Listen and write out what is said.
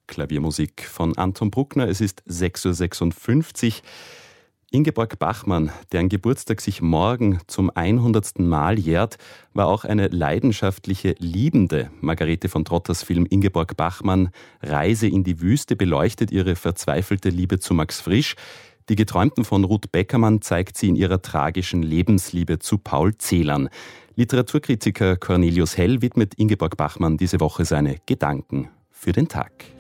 Klaviermusik von Anton Bruckner. Es ist 6:56 Uhr. Ingeborg Bachmann, deren Geburtstag sich morgen zum 100. Mal jährt, war auch eine leidenschaftliche Liebende. Margarete von Trotters Film Ingeborg Bachmann, Reise in die Wüste, beleuchtet ihre verzweifelte Liebe zu Max Frisch. Die Geträumten von Ruth Beckermann zeigt sie in ihrer tragischen Lebensliebe zu Paul Celan. Literaturkritiker Cornelius Hell widmet Ingeborg Bachmann diese Woche seine Gedanken für den Tag.